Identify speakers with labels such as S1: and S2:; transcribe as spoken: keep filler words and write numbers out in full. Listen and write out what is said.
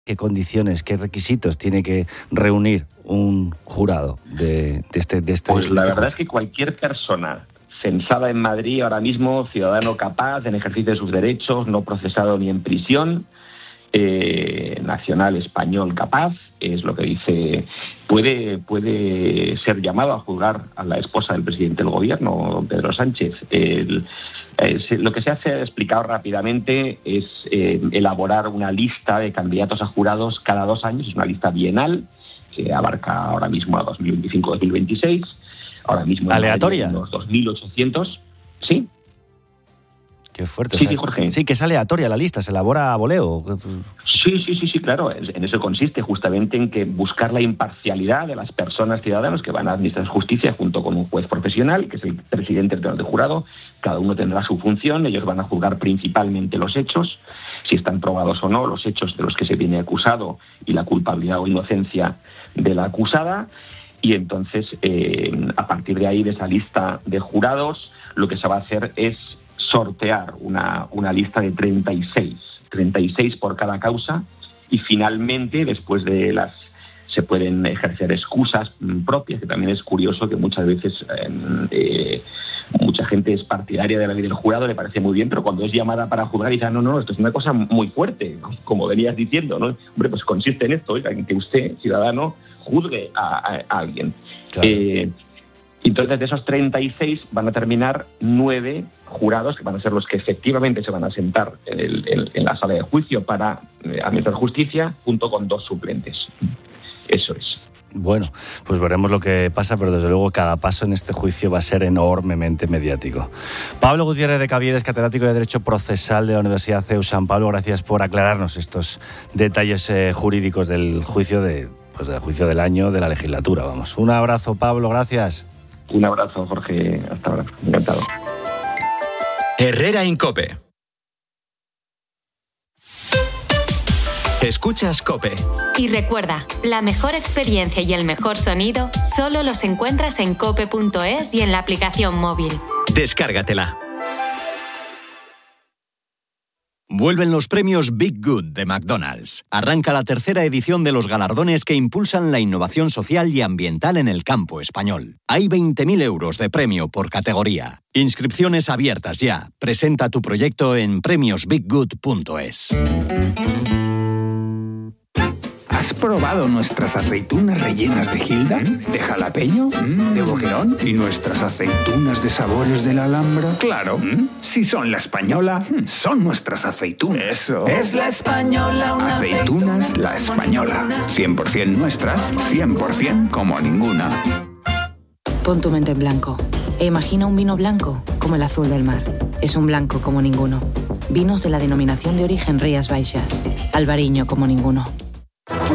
S1: ¿Qué condiciones, qué requisitos tiene que reunir un jurado de, de este de este
S2: Pues la
S1: de este
S2: verdad
S1: juicio?
S2: es que cualquier persona censada en Madrid ahora mismo, ciudadano capaz en ejercicio de sus derechos, no procesado ni en prisión, eh, nacional español capaz, es lo que dice, puede, puede ser llamado a juzgar a la esposa del presidente del gobierno, don Pedro Sánchez. El, es, lo que se hace, explicado rápidamente, es eh, elaborar una lista de candidatos a jurados cada dos años, es una lista bienal que abarca ahora mismo a dos mil veinticinco dos mil veintiséis. Ahora mismo
S1: ¿Aleatoria?
S2: unos dos mil ochocientos. ¿Sí?
S1: Qué fuerte.
S2: Sí,
S1: o sea,
S2: sí, Jorge.
S1: Sí, que es aleatoria la lista, se elabora a voleo.
S2: Sí, sí, sí, sí, claro. En eso consiste justamente en que buscar la imparcialidad de las personas ciudadanos que van a administrar justicia junto con un juez profesional, que es el presidente del tribunal de jurado. Cada uno tendrá su función. Ellos van a juzgar principalmente los hechos, si están probados o no, los hechos de los que se viene acusado y la culpabilidad o inocencia de la acusada. Y entonces, eh, a partir de ahí, de esa lista de jurados, lo que se va a hacer es sortear una, una lista de treinta y seis, treinta y seis por cada causa, y finalmente, después de las, se pueden ejercer excusas propias, que también es curioso que muchas veces eh, eh, mucha gente es partidaria de la ley del jurado, le parece muy bien, pero cuando es llamada para juzgar dice, no, no, esto es una cosa muy fuerte, como venías diciendo, ¿no? Hombre, pues consiste en esto, oiga, en que usted, ciudadano, juzgue a, a, a alguien. Claro. Eh, entonces, de esos treinta y seis van a terminar nueve jurados, que van a ser los que efectivamente se van a sentar en, el, en, en la sala de juicio para eh, administrar justicia, junto con dos suplentes. Eso es.
S1: Bueno, pues veremos lo que pasa, pero desde luego cada paso en este juicio va a ser enormemente mediático. Pablo Gutiérrez de Caviedes, catedrático de Derecho Procesal de la Universidad C E U San Pablo, gracias por aclararnos estos detalles eh, jurídicos del juicio de, pues del juicio del año de la legislatura. Vamos, un abrazo, Pablo, gracias.
S2: Un abrazo, Jorge, hasta ahora, encantado.
S3: Herrera Incope. Escuchas COPE.
S4: Y recuerda, la mejor experiencia y el mejor sonido solo los encuentras en cope punto es y en la aplicación móvil.
S3: Descárgatela. Vuelven los premios Big Good de McDonald's. Arranca la tercera edición de los galardones que impulsan la innovación social y ambiental en el campo español. Hay veinte mil euros de premio por categoría. Inscripciones abiertas ya. Presenta tu proyecto en premios big good punto es.
S5: ¿Has probado nuestras aceitunas rellenas de Gilda? ¿De jalapeño? ¿De boquerón? ¿Y nuestras aceitunas de sabores de la Alhambra? Claro, si son la española, son nuestras aceitunas. Eso.
S6: Es la española, una
S5: Aceitunas
S6: aceituna
S5: la española. cien por ciento nuestras, cien por ciento como ninguna.
S7: Pon tu mente en blanco e imagina un vino blanco como el azul del mar. Es un blanco como ninguno. Vinos de la denominación de origen Rías Baixas. Albariño como ninguno.